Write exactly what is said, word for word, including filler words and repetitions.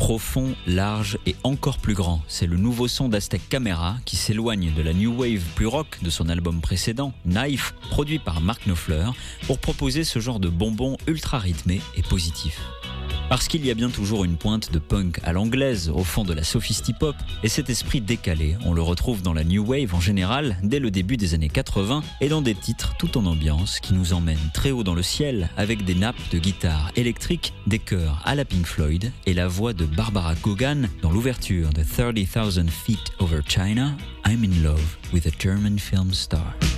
Profond, large et encore plus grand. C'est le nouveau son d'Aztec Camera qui s'éloigne de la new wave plus rock de son album précédent, Knife, produit par Mark Knopfler, pour proposer ce genre de bonbon ultra rythmé et positif. Parce qu'il y a bien toujours une pointe de punk à l'anglaise au fond de la sophisti-pop, et cet esprit décalé, on le retrouve dans la new wave en général dès le début des années quatre-vingts et dans des titres tout en ambiance qui nous emmènent très haut dans le ciel avec des nappes de guitare électrique, des chœurs à la Pink Floyd et la voix de Barbara Kogan dans l'ouverture de thirty thousand feet over China, I'm in love with a German film star.